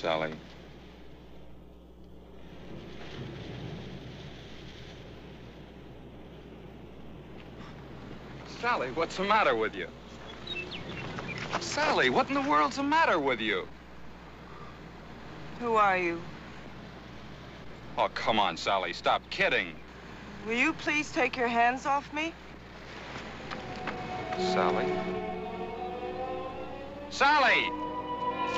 Sally. Sally, what's the matter with you? Sally, what in the world's the matter with you? Who are you? Oh, come on, Sally, stop kidding. Will you please take your hands off me? Sally? Sally!